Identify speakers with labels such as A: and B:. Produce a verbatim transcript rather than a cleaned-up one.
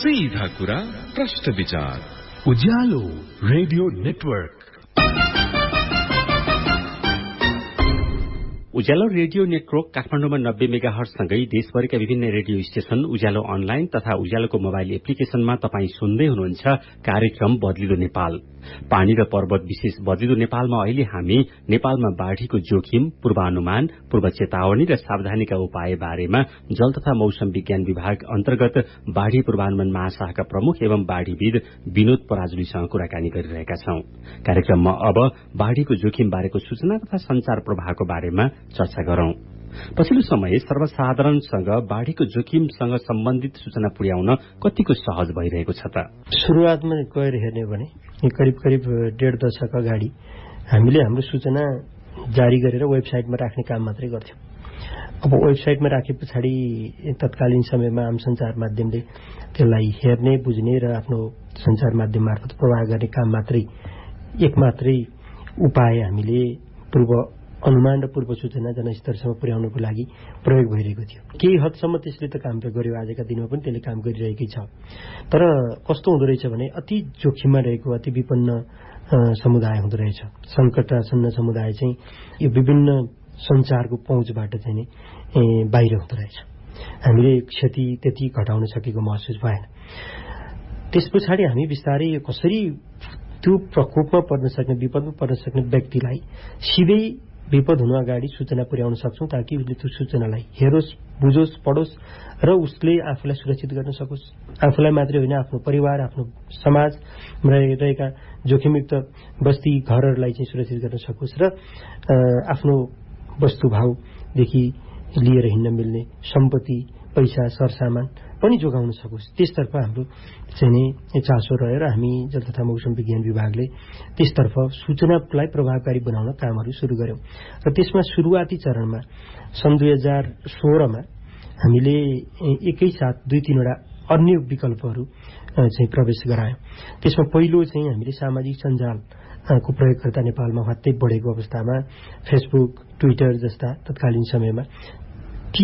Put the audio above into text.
A: सीधा कुरा प्रश्न विचार।
B: उज्यालो रेडियो नेटवर्क।
C: उज्यालो रेडियो नेटवर्क काठमाडौँमा नब्बे मेगा हर्जसँगै देशभरिका विभिन्न रेडियो स्टेशन, उज्यालो अनलाइन तथा उज्यालोको मोबाइल एप्लिकेशनमा तपाईँ सुन्दै हुनुहुन्छ कार्यक्रम बदलिदो नेपाल। पानी र पर्वत विशेष बदलिदो नेपालमा अहिले हामी नेपालमा बाढ़ीको जोखिम, पूर्वानुमान, पूर्व चेतावनी र सावधानीका उपाय बारेमा जल तथा मौसम विज्ञान विभाग अन्तर्गत बाढ़ी पूर्वानुमान महाशाखाका प्रमुख एवं बाढ़ीविद विनोद पराजुलीसँग कुराकानी गरिरहेका छौं। कार्यक्रममा अब बाढ़ीको जोखिम बारेको सूचना तथा संचार प्रवाहको बारेमा चर्चा गरौं। पछिल्लो समय सर्वसाधारणसँग बाढ़ीको जोखिमसँग सम्बन्धित सूचना पुर्याउन कतिको सहज भइरहेको छ त?
D: सुरुवातमा गएर हेर्ने भने करिब करिब डेढ दशक अगाडि हामीले हाम्रो सूचना जारी गरेर वेबसाइटमा राख्ने काम मात्रै गर्थ्यौं। अब वेबसाइटमा राखे पछाडि तत्कालीन समयमा आम सञ्चार माध्यमले त्यसलाई हेर्ने, बुझ्ने र आफ्नो सञ्चार माध्यम मार्फत प्रवाह गर्ने काम मात्रै एक मात्रै उपाय हामीले पूर्व अनुमान र पूर्व सूचना जनस्तरसम्म पुर्याउनको लागि प्रयोग भइरहेको थियो। केही हदसम्म त्यसले त काम गर्यो, आजका दिनमा पनि त्यसले काम गरिरहेकै छ। तर कस्तो हुँदो रहेछ भने अति जोखिममा रहेको, अति विपन्न समुदाय हुँदो रहेछ। संकटासन्न समुदाय चाहिँ यो विभिन्न सञ्चारको पहुँचबाट चाहिँ नि बाहिर हुँदो रहेछ। हामीले क्षति त्यति घटाउन सकेको महसुस भएन। त्यस पछाडि हामी बिस्तारै कसरी त्यो प्रकोपमा पर्न सक्ने, विपदमा पर्न सक्ने व्यक्तिलाई सिधै विपद हुनु अगाडि सूचना पुर्याउन सक्छौं, ताकि उसले त्यो सूचनालाई हेरोस्, बुझोस्, पढोस् र उसले आफूलाई सुरक्षित गर्न सकोस्। आफूलाई मात्रै होइन, आफ्नो परिवार, आफ्नो समाजमा रहेका जोखिमयुक्त बस्ती घरहरूलाई चाहिँ सुरक्षित गर्न सकोस् र आफ्नो वस्तुभावदेखि लिएर हिँड्न मिल्ने सम्पत्ति, पैसा, सरसामान पनि जोगाउन सकोस्। त्यसतर्फ हाम्रो चाहिँ नि चासो रहेर हामी जल तथा मौसम विज्ञान विभागले त्यसतर्फ सूचनालाई प्रभावकारी बनाउन कामहरू सुरु गर्यौं। र त्यसमा सुरुवाती चरणमा सन् दुई हजार सोह्रमा हामीले एकैसाथ दुई तीनवटा अन्य विकल्पहरू चाहिँ प्रवेश गरायौं। त्यसमा पहिलो चाहिँ हामीले सामाजिक सञ्जाल को प्रयोगकर्ता नेपालमा हत्तै बढेको अवस्थामा फेसबुक, ट्विटर जस्ता तत्कालीन समयमा